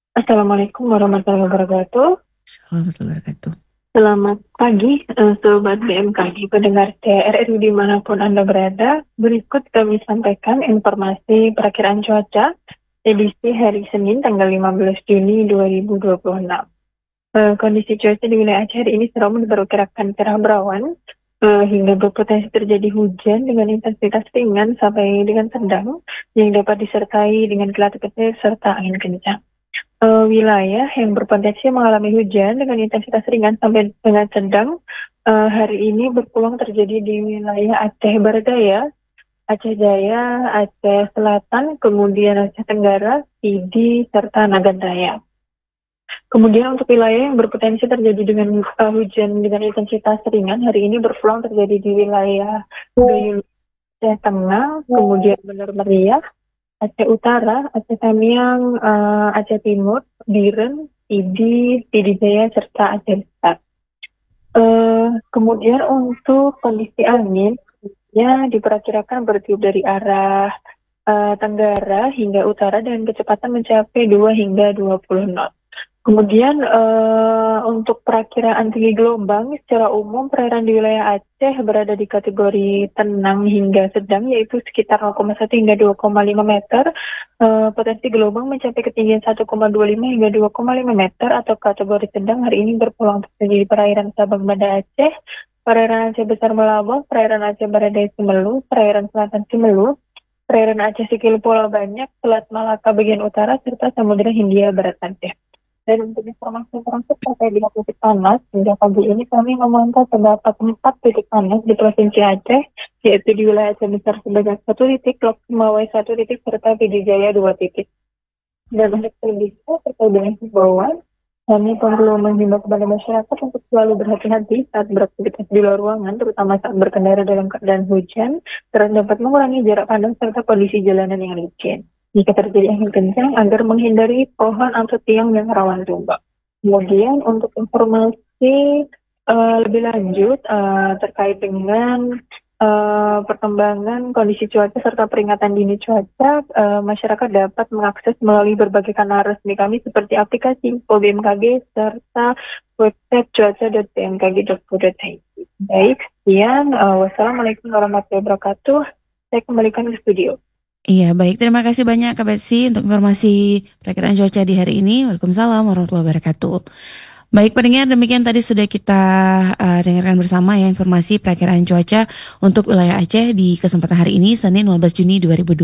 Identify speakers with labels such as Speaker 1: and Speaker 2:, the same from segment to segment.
Speaker 1: Assalamualaikum warahmatullahi wabarakatuh.
Speaker 2: Selamat wabarakatuh.
Speaker 1: Selamat pagi, Sobat BMKG, pendengar CRRI dimanapun Anda berada. Berikut kami sampaikan informasi perakiraan cuaca edisi hari Senin tanggal 15 Juni 2026. Kondisi cuaca di wilayah Aceh hari ini serem diperkirakan cerah berawan, hingga berpotensi terjadi hujan dengan intensitas ringan sampai dengan sedang yang dapat disertai dengan kilat kecil serta angin kencang. Wilayah yang berpotensi mengalami hujan dengan intensitas ringan sampai dengan sedang hari ini berpeluang terjadi di wilayah Aceh Barat Daya, Aceh Jaya, Aceh Selatan, kemudian Aceh Tenggara, Pidi, serta Nagan Raya. Kemudian untuk wilayah yang berpotensi terjadi dengan hujan dengan intensitas ringan hari ini berpeluang terjadi di wilayah Gayo, Aceh Tengah, kemudian Benar Meriah, Aceh Utara, Aceh Tamiang, Aceh Timur, Biren, Pidi Jaya, serta Aceh Besar. Kemudian untuk kondisi angin, ya diperkirakan bertiup dari arah tenggara hingga utara dengan kecepatan mencapai 2 hingga 20 knot. Kemudian untuk perakiraan tinggi gelombang secara umum perairan di wilayah Aceh berada di kategori tenang hingga sedang yaitu sekitar 0,1 hingga 2,5 meter. Potensi gelombang mencapai ketinggian 1,25 hingga 2,5 meter atau kategori sedang hari ini berpeluang terjadi di perairan Sabang Banda Aceh, perairan Aceh Besar Melawang, perairan Aceh Barat Daya Simelu, perairan Selatan Simelu, perairan Aceh Sikil Pulau Banyak, Selat Malaka bagian utara, serta Samudra Hindia Barat Aceh. Dan untuk informasi terkait dengan titik panas, hingga pagi ini kami memantau terdapat 4 titik panas di Provinsi Aceh, yaitu di wilayah Aceh Besar sebanyak 1 titik, Lok Sumawai 1 titik, serta Pidi Jaya 2 titik. Dan untuk lebihnya terkait dengan himbauan, kami perlu menghimbau kepada masyarakat untuk selalu berhati-hati saat beraktivitas di luar ruangan, terutama saat berkendara dalam keadaan hujan, karena dapat mengurangi jarak pandang serta kondisi jalanan yang licin. Jika terjadi angin kencang, agar menghindari pohon atau tiang yang rawan tumbang. Kemudian untuk informasi lebih lanjut terkait dengan perkembangan kondisi cuaca serta peringatan dini cuaca, masyarakat dapat mengakses melalui berbagai kanal resmi kami seperti aplikasi Info BMKG serta website cuaca.bmkg.go.id. Baik, sekian. Wassalamualaikum warahmatullahi wabarakatuh. Saya kembalikan ke studio.
Speaker 2: Iya, baik. Terima kasih banyak Kak Betsy untuk informasi perakiraan cuaca di hari ini. Waalaikumsalam warahmatullahi wabarakatuh. Baik pendengar, demikian tadi sudah kita dengarkan bersama ya informasi perakiraan cuaca untuk wilayah Aceh di kesempatan hari ini, Senin 15 Juni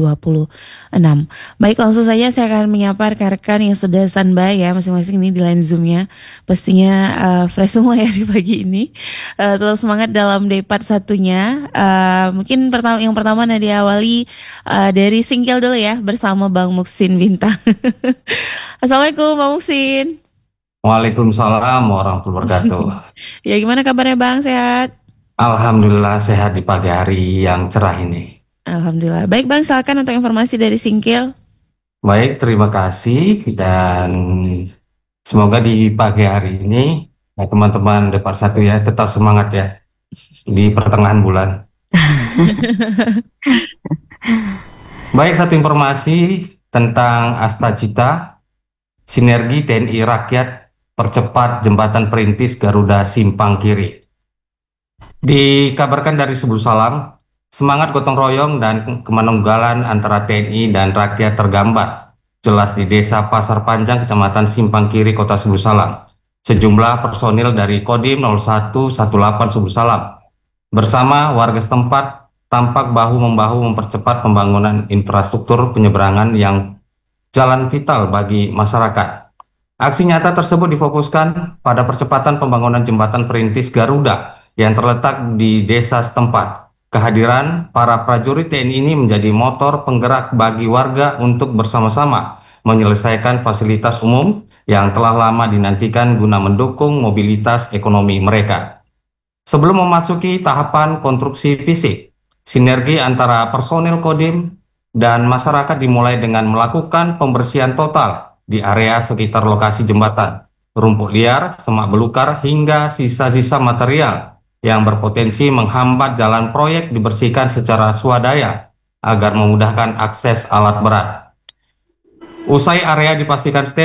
Speaker 2: 2026. Baik, langsung saja saya akan menyapa rekan-rekan yang sudah standby ya masing-masing ini di line Zoom-nya. Pastinya fresh semua ya di pagi ini. Tetap semangat dalam day part satunya. Mungkin yang pertama Nadia awali dari single dulu ya bersama Bang Muksin Bintang. Assalamualaikum Bang Muksin.
Speaker 3: Waalaikumsalam warahmatullahi wabarakatuh.
Speaker 2: Ya gimana kabarnya Bang? Sehat?
Speaker 3: Alhamdulillah sehat di pagi hari yang cerah ini.
Speaker 2: Alhamdulillah. Baik Bang, silakan untuk informasi dari Singkil.
Speaker 3: Baik, terima kasih dan semoga di pagi hari ini teman-teman Depar Satu ya tetap semangat ya di pertengahan bulan. Baik, satu informasi tentang Astagita, sinergi TNI Rakyat percepat jembatan perintis Garuda Simpang Kiri. Dikabarkan dari Subul Salam, semangat gotong royong dan kemanunggalan antara TNI dan rakyat tergambar jelas di Desa Pasar Panjang, Kecamatan Simpang Kiri, Kota Subul Salam. Sejumlah personil dari Kodim 0118 Subul Salam bersama warga setempat tampak bahu-membahu mempercepat pembangunan infrastruktur penyeberangan yang jalan vital bagi masyarakat. Aksi nyata tersebut difokuskan pada percepatan pembangunan jembatan perintis Garuda yang terletak di desa setempat. Kehadiran para prajurit TNI ini menjadi motor penggerak bagi warga untuk bersama-sama menyelesaikan fasilitas umum yang telah lama dinantikan guna mendukung mobilitas ekonomi mereka. Sebelum memasuki tahapan konstruksi fisik, sinergi antara personil Kodim dan masyarakat dimulai dengan melakukan pembersihan total di area sekitar lokasi jembatan, rumput liar, semak belukar, hingga sisa-sisa material yang berpotensi menghambat jalan proyek dibersihkan secara swadaya agar memudahkan akses alat berat. Usai area dipastikan steril,